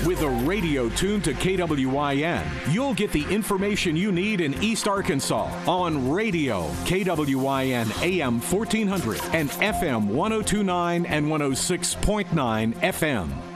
With a radio tuned to KWYN, you'll get the information you need in East Arkansas on radio, KWYN AM 1400 and FM 1029 and 106.9 FM.